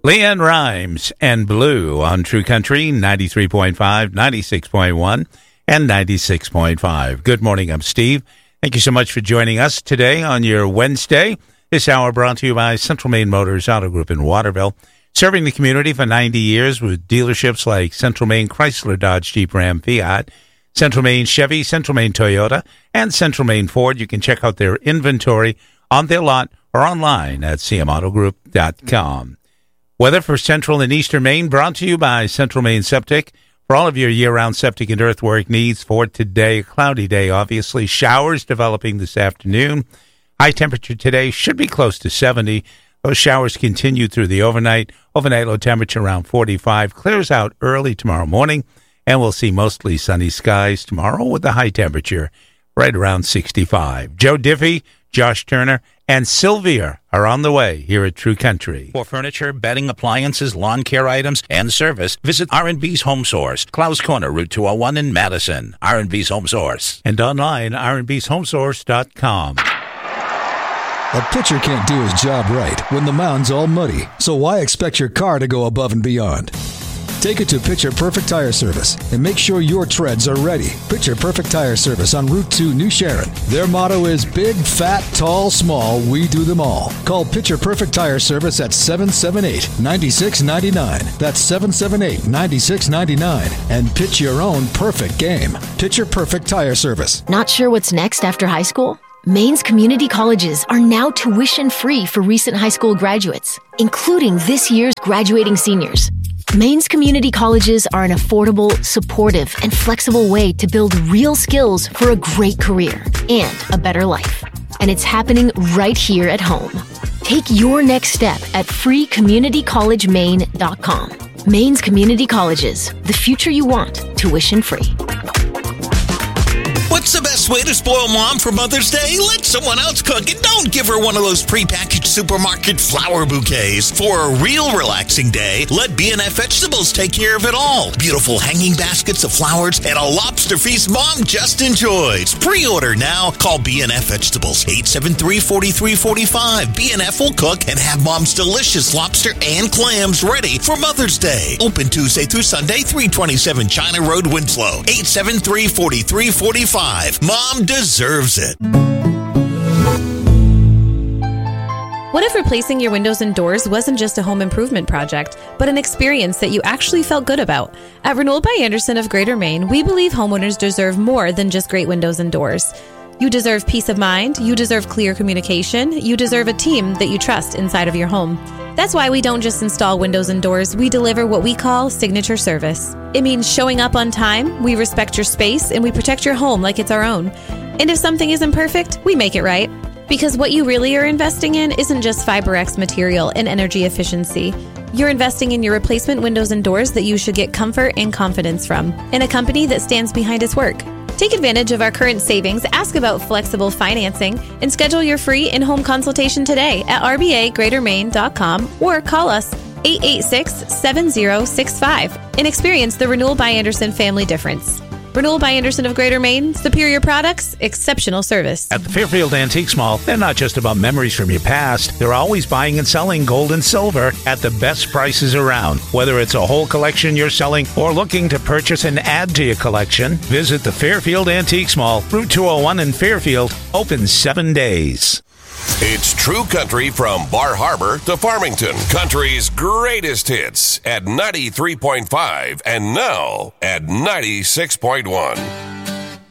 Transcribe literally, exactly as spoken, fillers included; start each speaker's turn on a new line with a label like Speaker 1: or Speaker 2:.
Speaker 1: Leanne Rimes and Blue on True Country, ninety-three point five, ninety-six point one, and ninety-six point five. Good morning, I'm Steve. Thank you so much for joining us today on your Wednesday. This hour brought to you by Central Maine Motors Auto Group in Waterville, serving the community for ninety years with dealerships like Central Maine Chrysler, Dodge, Jeep, Ram, Fiat, Central Maine Chevy, Central Maine Toyota, and Central Maine Ford. You can check out their inventory on their lot or online at c m auto group dot com. Weather for Central and Eastern Maine brought to you by Central Maine Septic. For all of your year-round septic and earthwork needs for today, a cloudy day, obviously. Showers developing this afternoon. High temperature today should be close to seventy. Those showers continue through the overnight. Overnight low temperature around forty-five. Clears out early tomorrow morning, and we'll see mostly sunny skies tomorrow with the high temperature right around sixty-five. Joe Diffie, Josh Turner, and Sylvia are on the way here at True Country.
Speaker 2: For furniture, bedding, appliances, lawn care items, and service, visit R and B's Home Source, Clowes Corner, Route two oh one in Madison. R and B's Home Source.
Speaker 1: And online, r and b's home source dot com.
Speaker 3: A pitcher can't do his job right when the mound's all muddy, so why expect your car to go above and beyond? Take it to Pitcher Perfect Tire Service and make sure your treads are ready. Pitcher Perfect Tire Service on Route two, New Sharon. Their motto is big, fat, tall, small, we do them all. Call Pitcher Perfect Tire Service at seven seven eight, nine six nine nine. That's seven seven eight, nine six nine nine. And pitch your own perfect game. Pitcher Perfect Tire Service.
Speaker 4: Not sure what's next after high school? Maine's community colleges are now tuition-free for recent high school graduates, including this year's graduating seniors. Maine's community colleges are an affordable, supportive, and flexible way to build real skills for a great career and a better life. And it's happening right here at home. Take your next step at free community college maine dot com. Maine's community colleges, the future you want, tuition free.
Speaker 5: What's the best way to spoil mom for Mother's Day? Let someone else cook and don't give her one of those prepackaged supermarket flower bouquets. For a real relaxing day, let B and F Vegetables take care of it all. Beautiful hanging baskets of flowers and a lobster feast mom just enjoys. Pre-order now. Call B and F Vegetables, eight seven three, four three four five. B and F will cook and have mom's delicious lobster and clams ready for Mother's Day. Open Tuesday through Sunday, three twenty-seven China Road, Winslow, eight seven three, four three four five. Mom deserves it.
Speaker 6: What if replacing your windows and doors wasn't just a home improvement project, but an experience that you actually felt good about? At Renewal by Andersen of Greater Maine, we believe homeowners deserve more than just great windows and doors. You deserve peace of mind, you deserve clear communication, you deserve a team that you trust inside of your home. That's why we don't just install windows and doors, we deliver what we call signature service. It means showing up on time, we respect your space, and we protect your home like it's our own. And if something isn't perfect, we make it right. Because what you really are investing in isn't just FiberX material and energy efficiency. You're investing in your replacement windows and doors that you should get comfort and confidence from, in a company that stands behind its work. Take advantage of our current savings, ask about flexible financing, and schedule your free in-home consultation today at r b a greater maine dot com or call us eight eight six, seven zero six five and experience the Renewal by Andersen family difference. Renewal by Andersen of Greater Maine, superior products, exceptional service.
Speaker 1: At the Fairfield Antiques Mall, they're not just about memories from your past. They're always buying and selling gold and silver at the best prices around. Whether it's a whole collection you're selling or looking to purchase and add to your collection, visit the Fairfield Antiques Mall, Route two oh one in Fairfield, open seven days.
Speaker 7: It's True Country from Bar Harbor to Farmington. Country's greatest hits at ninety-three point five and now at ninety-six point one.